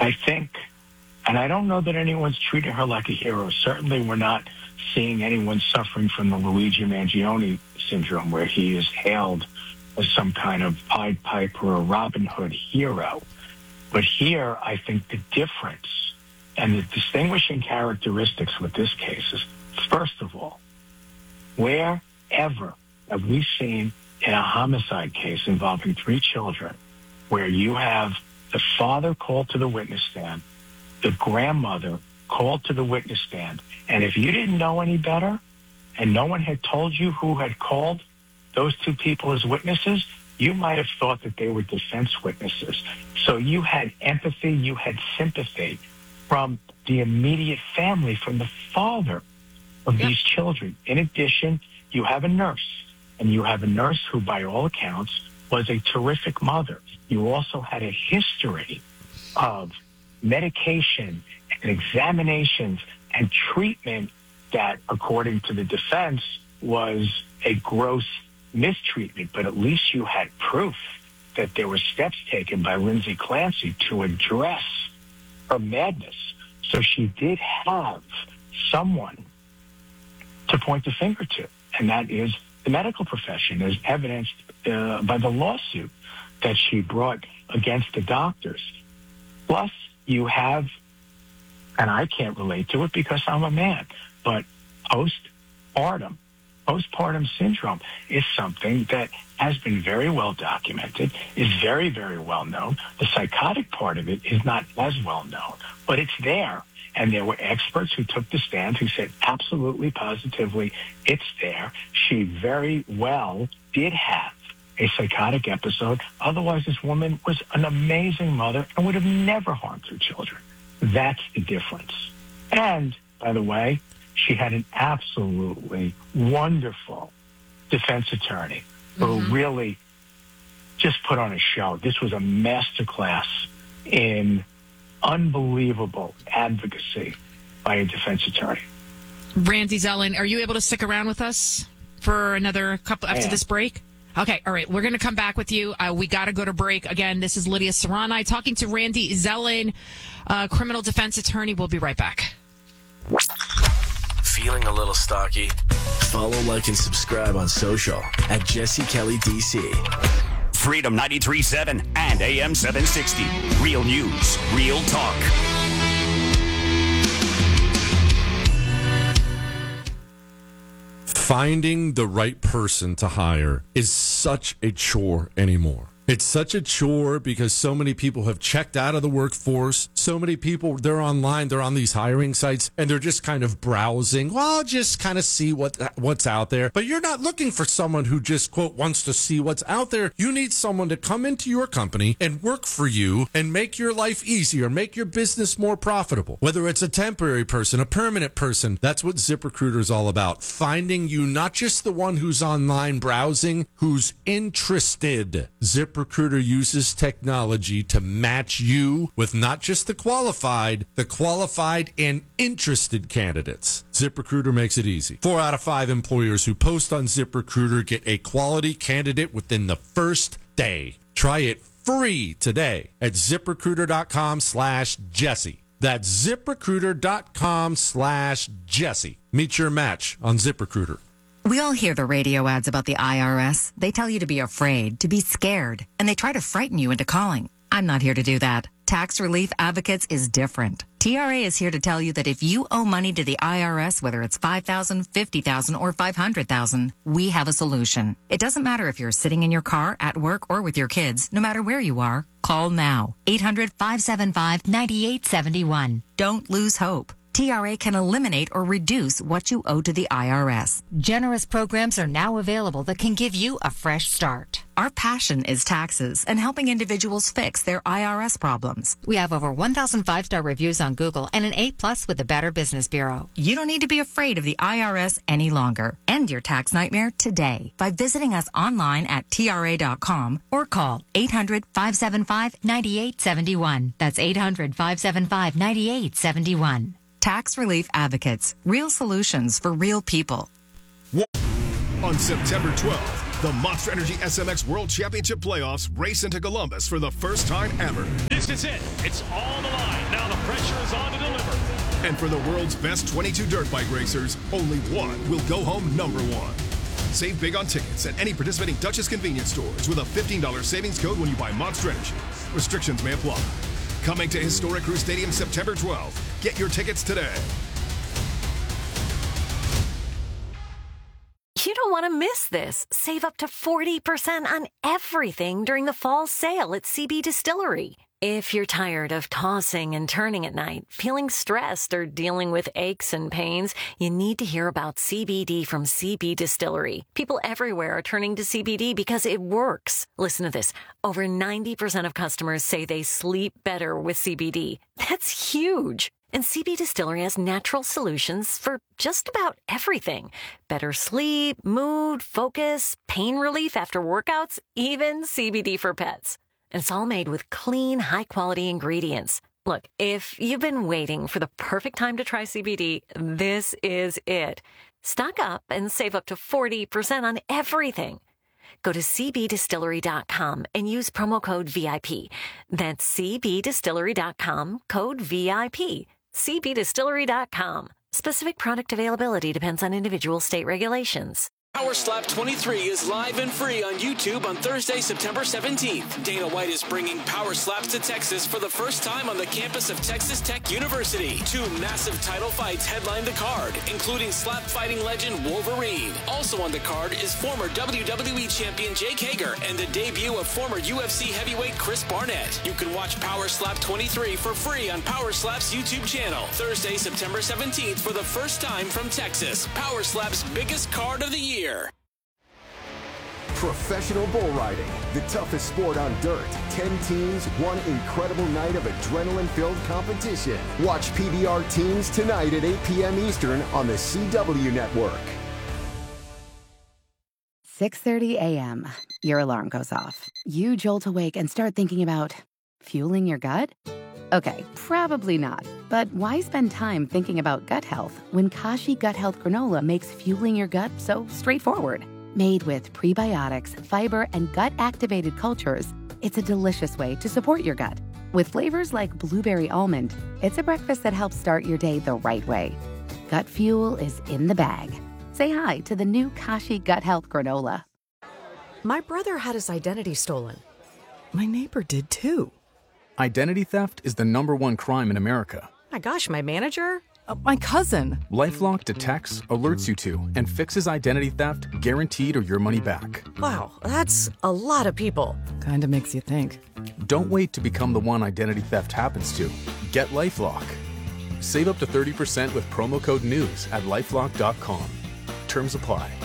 I think, and I don't know that anyone's treating her like a hero. Certainly we're not seeing anyone suffering from the Luigi Mangione syndrome, where he is hailed as some kind of Pied Piper or Robin Hood hero. But here, I think the difference and the distinguishing characteristics with this case is, first of all, wherever have we seen in a homicide case involving 3 children where you have the father called to the witness stand, the grandmother called to the witness stand, and if you didn't know any better and no one had told you who had called those 2 people as witnesses, you might have thought that they were defense witnesses. So you had empathy, you had sympathy from the immediate family, from the father of these children. In addition, you have a nurse, and you have a nurse who, by all accounts, was a terrific mother. You also had a history of medication and examinations and treatment that, according to the defense, was a gross mistreatment, but at least you had proof that there were steps taken by Lindsay Clancy to address her madness. So she did have someone to point the finger to, and that is the medical profession, as evidenced by the lawsuit that she brought against the doctors. Plus, you have, and I can't relate to it because I'm a man, but postpartum syndrome is something that has been very well documented, is very, very well known. The psychotic part of it is not as well known, but it's there. And there were experts who took the stand who said, absolutely, positively, it's there. She very well did have a psychotic episode. Otherwise, this woman was an amazing mother and would have never harmed her children. That's the difference. And, by the way, she had an absolutely wonderful defense attorney who really just put on a show. This was a masterclass in unbelievable advocacy by a defense attorney. Randy Zellin, are you able to stick around with us for another couple after this break? Okay, all right. We're going to come back with you. We got to go to break. Again, this is Lydia Serrani talking to Randy Zellin, criminal defense attorney. We'll be right back. Feeling a little stocky? Follow, like, and subscribe on social at Jesse Kelly DC. Freedom 93.7 and AM 760. Real news, real talk. Finding the right person to hire is such a chore anymore. It's such a chore because so many people have checked out of the workforce. So many people, they're online, they're on these hiring sites, and they're just kind of browsing. Well, just kind of see what's out there. But you're not looking for someone who just, quote, wants to see what's out there. You need someone to come into your company and work for you and make your life easier, make your business more profitable. Whether it's a temporary person, a permanent person, that's what ZipRecruiter is all about. Finding you not just the one who's online browsing, who's interested. ZipRecruiter uses technology to match you with not just the qualified and interested candidates. ZipRecruiter makes it easy. 4 out of 5 employers who post on ZipRecruiter get a quality candidate within the first day. Try it free today at ZipRecruiter.com/Jesse. That's ZipRecruiter.com/Jesse. Meet your match on ZipRecruiter. We all hear the radio ads about the IRS. They tell you to be afraid, to be scared, and they try to frighten you into calling. I'm not here to do that. Tax Relief Advocates is different. TRA is here to tell you that if you owe money to the IRS, whether it's $5,000, $50,000, or $500,000, we have a solution. It doesn't matter if you're sitting in your car, at work, or with your kids. No matter where you are, call now. 800-575-9871. Don't lose hope. TRA can eliminate or reduce what you owe to the IRS. Generous programs are now available that can give you a fresh start. Our passion is taxes and helping individuals fix their IRS problems. We have over 1,000 5-star reviews on Google and an A+ with the Better Business Bureau. You don't need to be afraid of the IRS any longer. End your tax nightmare today by visiting us online at TRA.com or call 800-575-9871. That's 800-575-9871. Tax Relief Advocates. Real solutions for real people. On September 12th, The Monster Energy SMX World Championship Playoffs race into Columbus for the first time ever. This is it. It's all on the line. Now the pressure is on to deliver. And for the world's best 22 dirt bike racers, only one will go home number one. Save big on tickets at any participating Dutchess convenience stores with a $15 savings code when you buy Monster Energy. Restrictions may apply. Coming to Historic Crew Stadium September 12th. Get your tickets today. You don't want to miss this. Save up to 40% on everything during the fall sale at CB Distillery. If you're tired of tossing and turning at night, feeling stressed, or dealing with aches and pains, you need to hear about CBD from CB Distillery. People everywhere are turning to CBD because it works. Listen to this. Over 90% of customers say they sleep better with CBD. That's huge. And CB Distillery has natural solutions for just about everything. Better sleep, mood, focus, pain relief after workouts, even CBD for pets. And it's all made with clean, high-quality ingredients. Look, if you've been waiting for the perfect time to try CBD, this is it. Stock up and save up to 40% on everything. Go to cbdistillery.com and use promo code VIP. That's cbdistillery.com, code VIP. cbdistillery.com. Specific product availability depends on individual state regulations. Power Slap 23 is live and free on YouTube on Thursday, September 17th. Dana White is bringing Power Slaps to Texas for the first time on the campus of Texas Tech University. 2 massive title fights headline the card, including slap fighting legend Wolverine. Also on the card is former WWE champion Jake Hager and the debut of former UFC heavyweight Chris Barnett. You can watch Power Slap 23 for free on Power Slap's YouTube channel. Thursday, September 17th for the first time from Texas. Power Slap's biggest card of the year. Professional bull riding, the toughest sport on dirt. 10 teams, one incredible night of adrenaline-filled competition. Watch PBR Teams tonight at 8 p.m. Eastern on the CW Network. 6:30 a.m. Your alarm goes off. You jolt awake and start thinking about fueling your gut? Okay, probably not. But why spend time thinking about gut health when Kashi Gut Health Granola makes fueling your gut so straightforward? Made with prebiotics, fiber, and gut-activated cultures, it's a delicious way to support your gut. With flavors like blueberry almond, it's a breakfast that helps start your day the right way. Gut fuel is in the bag. Say hi to the new Kashi Gut Health Granola. My brother had his identity stolen. My neighbor did too. Identity theft is the #1 crime in America. My gosh, my manager? My cousin. LifeLock detects, alerts you to, and fixes identity theft guaranteed or your money back. Wow, that's a lot of people. Kinda makes you think. Don't wait to become the one identity theft happens to. Get LifeLock. Save up to 30% with promo code NEWS at LifeLock.com. Terms apply.